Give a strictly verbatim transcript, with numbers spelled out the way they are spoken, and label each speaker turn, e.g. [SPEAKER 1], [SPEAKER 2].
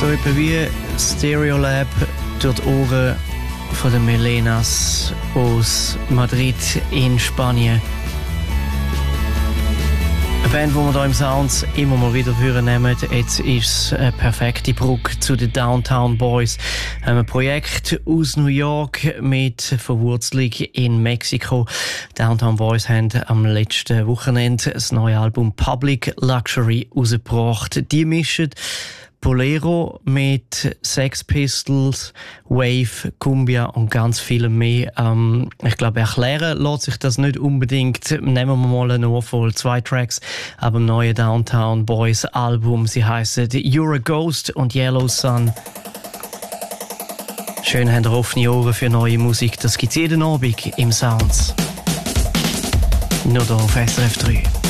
[SPEAKER 1] So etwa wie Stereolab durch die Ohren von den Melenas aus Madrid in Spanien. Eine Band, die wir hier im Sounds immer mal wieder vornehmen. Jetzt ist es eine perfekte Brücke zu den Downtown Boys. Ein Projekt aus New York mit Verwurzelung in Mexiko. Downtown Boys haben am letzten Wochenende das neue Album Public Luxury rausgebracht. Die mischen Bolero mit Sex Pistols, Wave, Cumbia und ganz viel mehr. Ähm, ich glaube, erklären lässt sich das nicht unbedingt. Nehmen wir mal eine Ohrvoll, zwei Tracks ab dem neuen Downtown Boys Album. Sie heissen You're a Ghost und Yellow Sun. Schön habt ihr offene Ohren für neue Musik. Das gibt's jeden Abend im Sounds. Nur hier auf S R F drei.